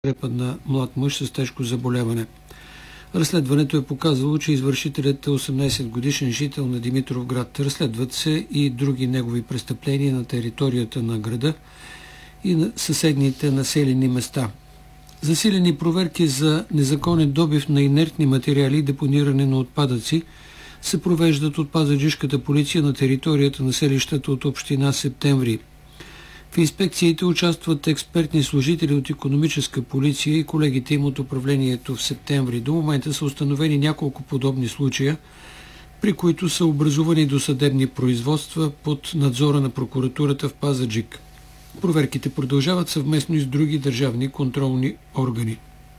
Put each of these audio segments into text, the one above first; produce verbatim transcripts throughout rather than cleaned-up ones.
препад на млад мъж с тежко заболяване. Разследването е показало, че извършителят е осемнайсет годишен жител на Димитровград. Разследват се и други негови престъпления на територията на града и на съседните населени места. Засилени проверки за незаконен добив на инертни материали и депониране на отпадъци се провеждат от пазарджишката полиция на територията на селищата от община Септември. В инспекциите участват експертни служители от икономическа полиция и колегите им от управлението в Септември. До момента са установени няколко подобни случая, при които са образувани досъдебни производства под надзора на прокуратурата в Пазарджик. Проверките продължават съвместно и с други държавни контролни органи.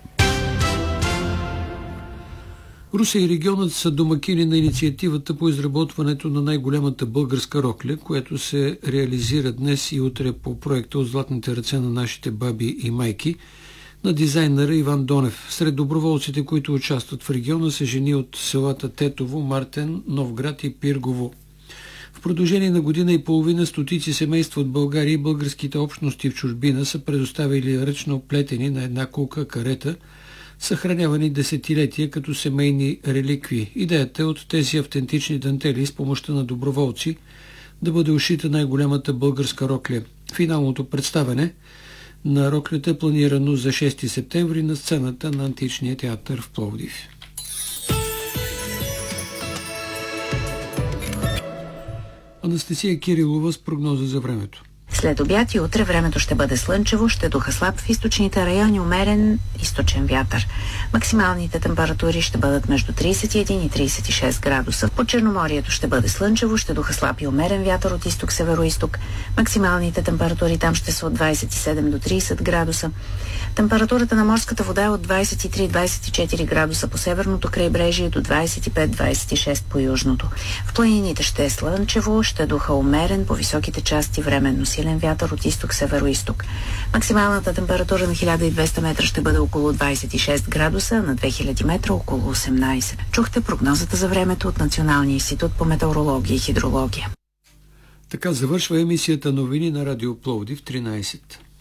Русе и регионът са домакини на инициативата по изработването на най-голямата българска рокля, което се реализира днес и утре по проекта от златните ръце на нашите баби и майки на дизайнера Иван Донев. Сред доброволците, които участват в региона, са жени от селата Тетово, Мартен, Новград и Пиргово. В продължение на година и половина стотици семейства от България и българските общности в чужбина са предоставили ръчно плетени на една кулка карета, съхранявани десетилетия като семейни реликвии. Идеята е от тези автентични дантели с помощта на доброволци да бъде ушита най-голямата българска рокля. Финалното представяне на роклята е планирано за шести септември на сцената на Античния театър в Пловдив. Анастасия Кирилова с прогноза за времето. След обяд и утре времето ще бъде слънчево, ще духа слаб в източните райони, умерен източен вятър. Максималните температури ще бъдат между трийсет и един и трийсет и шест градуса. По Черноморието ще бъде слънчево, ще духа слаб и умерен вятър от изток-североизток. Максималните температури там ще са от двайсет и седем до трийсет градуса. Температурата на морската вода е от двайсет и три до двайсет и четири градуса по северното крайбрежие до двайсет и пет до двайсет и шест по южното. В планините ще е слънчево, ще духа умерен, по високите части временно силен вятър от изток-североизток. Максималната температура на хиляда и двеста метра ще бъде около двайсет и шест градуса, на две хиляди метра около осемнайсет. Чухте прогнозата за времето от Националния институт по метеорология и хидрология. Така завършва емисията новини на Радио Пловдив тринайсет.